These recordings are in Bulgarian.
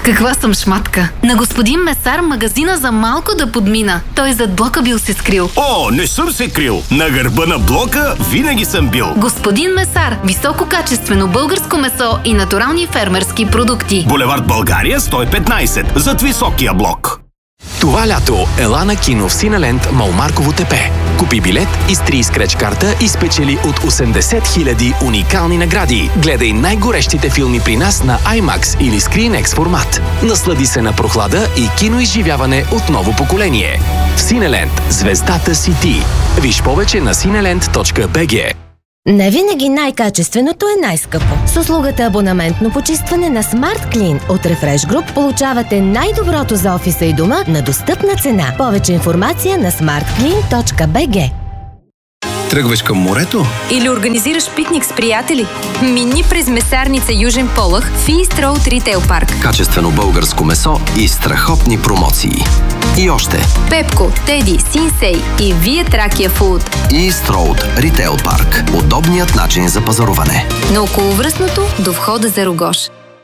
каква съм шматка. На господин Месар магазина за малко да подмина. Той зад блока бил се скрил. О, не съм се крил. На гърба на блока винаги съм бил. Господин Месар, висококачествено българско месо и натурални фермерски продукти. Булевард България 115, зад високия блок. Това лято ела на кино в Синеленд Мол Марково ТП. Купи билет, изтри скреч карта и спечели от 80 000 уникални награди. Гледай най-горещите филми при нас на IMAX или ScreenX формат. Наслади се на прохлада и киноизживяване от ново поколение. В Синеленд звездата си ти. Виж повече на cineland.bg. Не винаги най-качественото е най-скъпо. С услугата абонаментно почистване на Smart Clean от Refresh Group получавате най-доброто за офиса и дома на достъпна цена. Повече информация на smartclean.bg. Тръгваш към морето? Или организираш пикник с приятели? Мини през месарница Южен Полъх в East Road Retail Park. Качествено българско месо и страхотни промоции. И още. Пепко, Теди, Синсей и Вие Тракия Фуд. East Road Retail Park. Удобният начин за пазаруване. На околовръстното до входа за Рогош.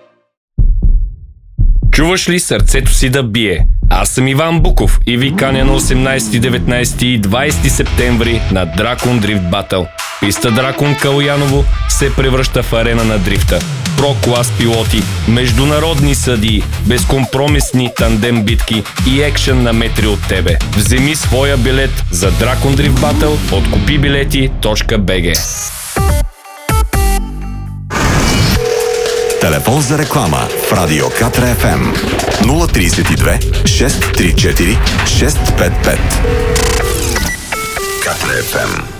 Чуваш ли сърцето си да бие? Аз съм Иван Буков и ви каня на 18, 19 и 20 септември на Дракон Дрифт Батъл. Писта Дракон Калояново се превръща в арена на дрифта. Про-клас пилоти, международни съдии, безкомпромисни тандем битки и екшън на метри от тебе. Вземи своя билет за Дракон Дрифт Батъл от kupibileti.bg. Телефон за реклама в Радио Катра FM 032 634 655. Катра FM.